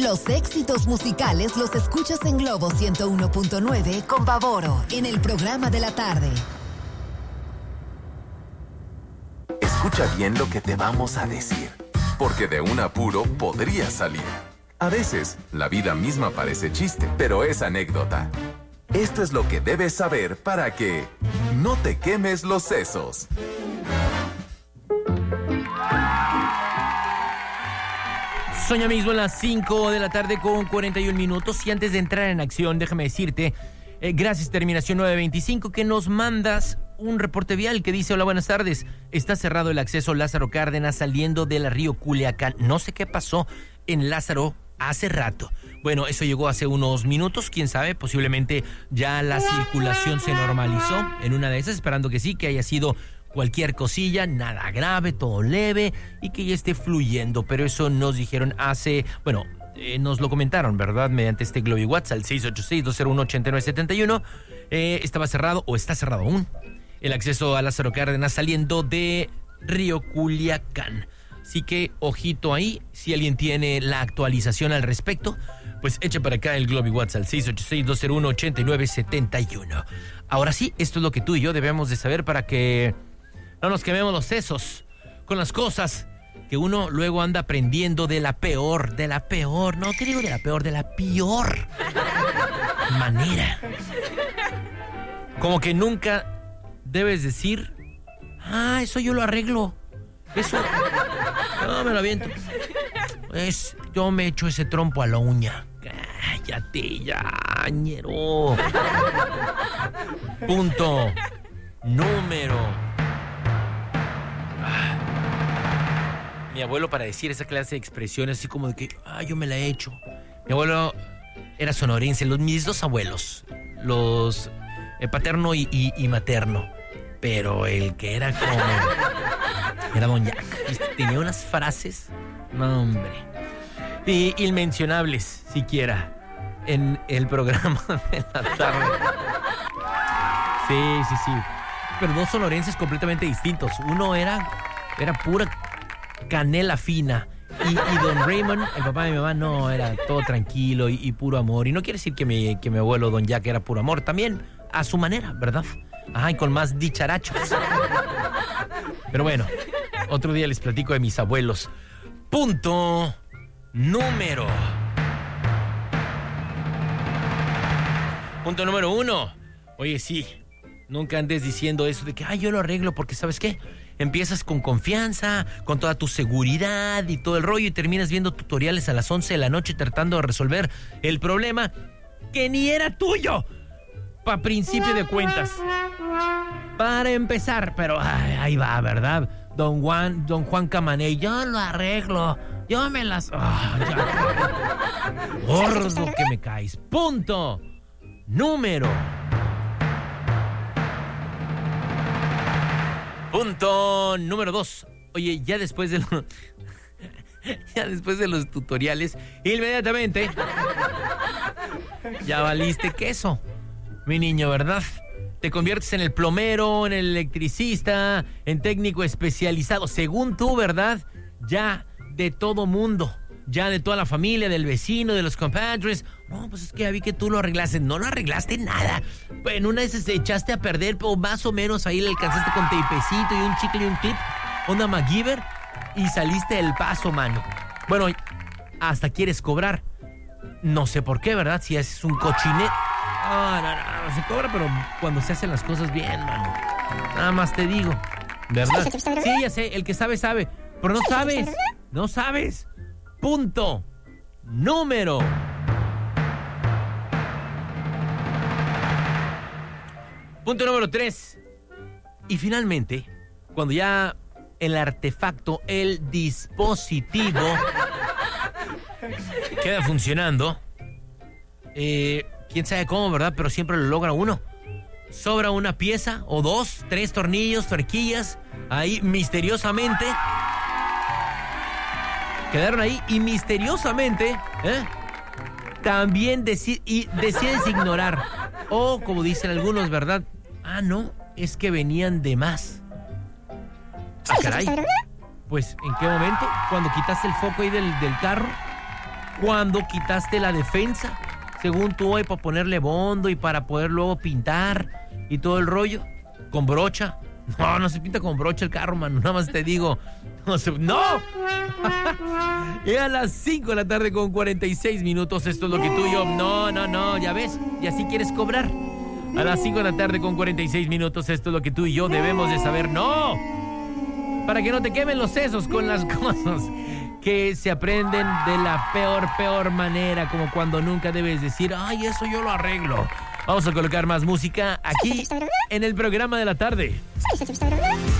Los éxitos musicales los escuchas en Globo 101.9 con Pavoro en el programa de la tarde. Escucha bien lo que te vamos a decir, porque de un apuro podría salir. A veces, la vida misma parece chiste, pero es anécdota. Esto es lo que debes saber para que no te quemes los sesos. Son ya mismo las 5 de la tarde con 41 minutos. Y antes de entrar en acción, déjame decirte, gracias terminación 925, que nos mandas un reporte vial que dice: hola, buenas tardes. Está cerrado el acceso Lázaro Cárdenas saliendo del río Culiacán. No sé qué pasó en Lázaro hace rato. Bueno, eso llegó hace unos minutos, quién sabe, posiblemente ya la circulación se normalizó en una de esas, esperando que sí, que haya sido cualquier cosilla, nada grave, todo leve y que ya esté fluyendo. Pero eso nos dijeron nos lo comentaron, ¿verdad? Mediante este Globo WhatsApp al 686-201-8971. Estaba cerrado o está cerrado aún el acceso a Lázaro Cárdenas saliendo de Río Culiacán. Así que ojito ahí, si alguien tiene la actualización al respecto, pues eche para acá el Globo WhatsApp al 686-201-8971. Ahora sí, esto es lo que tú y yo debemos de saber para que no nos quememos los sesos con las cosas que uno luego anda aprendiendo de la peor, no, ¿qué digo de la peor? De la peor manera. Como que nunca debes decir, eso yo lo arreglo. Eso, no me lo aviento. Yo me echo ese trompo a la uña. Cállate ya, ñero. Punto número. Mi abuelo, para decir esa clase de expresiones así como de que, yo me la he hecho. Mi abuelo era sonorense, mis dos abuelos, los paterno y materno. Pero el que era como... era Don Jack. Tenía unas frases, no hombre, inmencionables siquiera en el programa de la tarde. Sí. Pero dos sonorenses completamente distintos. Uno era pura canela fina. Y Don Raymond, el papá de mi mamá, no, era todo tranquilo y puro amor. Y no quiere decir que mi abuelo Don Jack era puro amor. También a su manera, ¿verdad? Y con más dicharachos. Pero bueno, otro día les platico de mis abuelos. Punto número 1. Oye, sí, nunca andes diciendo eso de que, yo lo arreglo, porque ¿sabes qué? Empiezas con confianza, con toda tu seguridad y todo el rollo, y terminas viendo tutoriales a las 11 de la noche tratando de resolver el problema que ni era tuyo. Pa' principio de cuentas. Para empezar, pero ahí va, ¿verdad? Don Juan Camané, yo lo arreglo, yo me las... gordo que me caes. Punto número 2. Oye, ya después de los tutoriales, inmediatamente ya valiste queso, mi niño, ¿verdad? Te conviertes en el plomero, en el electricista, en técnico especializado, según tú, ¿verdad? Ya de todo mundo, ya de toda la familia, del vecino, de los compadres. No, pues es que ya vi que tú lo arreglaste. No lo arreglaste nada. En una de esas te echaste a perder, pero más o menos ahí le alcanzaste con tapecito y un chicle y un clip, onda MacGyver, y saliste del paso, mano. Bueno, hasta quieres cobrar. No sé por qué, ¿verdad? Si es un cochinet. No se cobra, pero cuando se hacen las cosas bien, mano. Nada más te digo, ¿verdad? Sí, ya sé, el que sabe, sabe. Pero no sabes. Punto número 3. Y finalmente, cuando ya el artefacto, el dispositivo queda funcionando, quién sabe cómo, ¿verdad? Pero siempre lo logra uno. Sobra una pieza o 2, 3 tornillos, tuerquillas, ahí misteriosamente quedaron ahí, y misteriosamente también decides ignorar. O como dicen algunos, ¿verdad? No, es que venían de más. Caray. Pues, ¿en qué momento? Cuando quitaste el foco ahí del carro, cuando quitaste la defensa, según tú hoy, para ponerle bondo y para poder luego pintar y todo el rollo, con brocha. No se pinta con brocha el carro, mano, nada más te digo. ¡No! Y a las 5 de la tarde con 46 minutos, esto es lo que tú y yo... No, ya ves, y así quieres cobrar. A las 5 de la tarde con 46 minutos, esto es lo que tú y yo debemos de saber. ¡No! Para que no te quemen los sesos con las cosas que se aprenden de la peor manera, como cuando nunca debes decir, ay, eso yo lo arreglo. Vamos a colocar más música aquí en el programa de la tarde.